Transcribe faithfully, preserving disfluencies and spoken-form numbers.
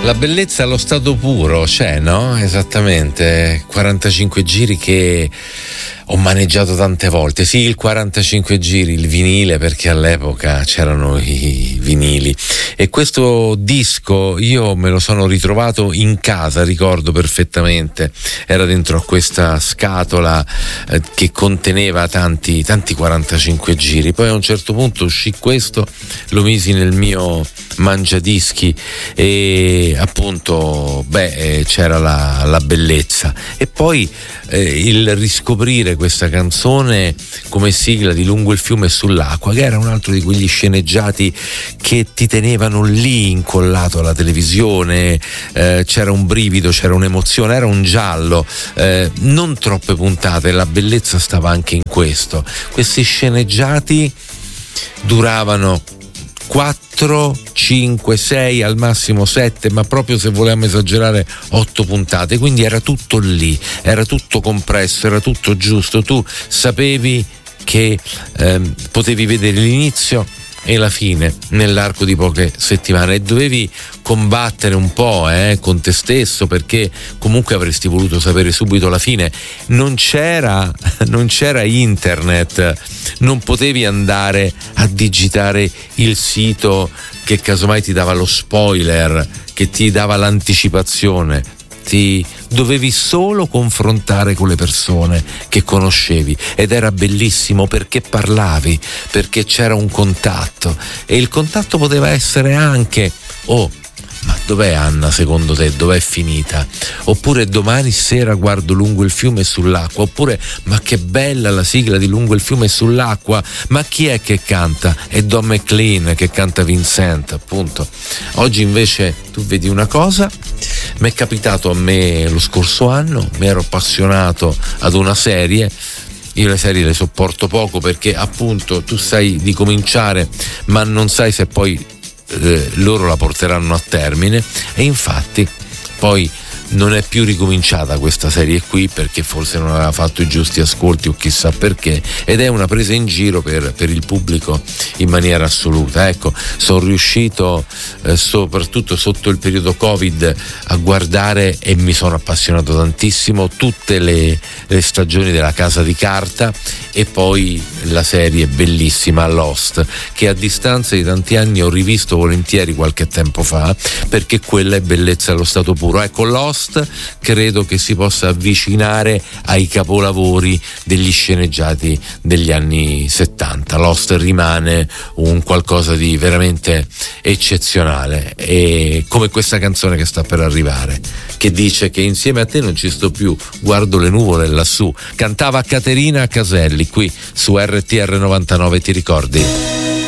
La bellezza allo stato puro c'è, no? Esattamente, quarantacinque giri che ho maneggiato tante volte. Sì, il quarantacinque giri, il vinile, perché all'epoca c'erano i vinili. E questo disco io me lo sono ritrovato in casa, ricordo perfettamente. Era dentro a questa scatola eh, che conteneva tanti, tanti quarantacinque giri. Poi a un certo punto uscì questo, lo misi nel mio mangiadischi e appunto beh eh, c'era la, la bellezza. E poi eh, il riscoprire questa canzone come sigla di Lungo il fiume e sull'acqua, che era un altro di quegli sceneggiati che ti tenevano lì incollato alla televisione, eh, c'era un brivido, c'era un'emozione, era un giallo, eh, non troppe puntate, la bellezza stava anche in questo. Questi sceneggiati duravano quattro, cinque, sei, al massimo sette, ma proprio se volevamo esagerare otto puntate, quindi era tutto lì, era tutto compresso, era tutto giusto, tu sapevi che ehm, potevi vedere l'inizio e la fine nell'arco di poche settimane e dovevi combattere un po' eh, con te stesso, perché comunque avresti voluto sapere subito la fine. Non c'era, non c'era internet, non potevi andare a digitare il sito che casomai ti dava lo spoiler, che ti dava l'anticipazione. Ti dovevi solo confrontare con le persone che conoscevi ed era bellissimo perché parlavi, perché c'era un contatto e il contatto poteva essere anche oh ma dov'è Anna secondo te, dov'è finita? Oppure domani sera guardo Lungo il fiume e sull'acqua, oppure ma che bella la sigla di Lungo il fiume e sull'acqua, ma chi è che canta? È Don McLean che canta Vincent, appunto. Oggi invece tu vedi una cosa, mi è capitato a me lo scorso anno, mi ero appassionato ad una serie. Io le serie le sopporto poco perché appunto tu sai di cominciare ma non sai se poi eh, loro la porteranno a termine, e infatti poi non è più ricominciata questa serie qui perché forse non aveva fatto i giusti ascolti o chissà perché, ed è una presa in giro per, per il pubblico in maniera assoluta. Ecco, sono riuscito eh, soprattutto sotto il periodo Covid a guardare e mi sono appassionato tantissimo tutte le, le stagioni della Casa di Carta e poi la serie bellissima Lost, che a distanza di tanti anni ho rivisto volentieri qualche tempo fa perché quella è bellezza allo stato puro. Ecco, Lost credo che si possa avvicinare ai capolavori degli sceneggiati degli anni settanta. Lost rimane un qualcosa di veramente eccezionale, e come questa canzone che sta per arrivare, che dice che insieme a te non ci sto più, guardo le nuvole lassù. Cantava Caterina Caselli qui su R T R novantanove, ti ricordi?